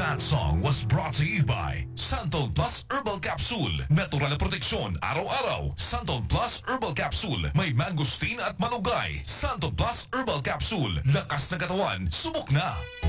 That song was brought to you by Santon Plus Herbal Capsule. Natural na proteksyon araw-araw. Santon Plus Herbal Capsule. May mangosteen at malunggay. Santon Plus Herbal Capsule. Lakas na katawan. Subok na.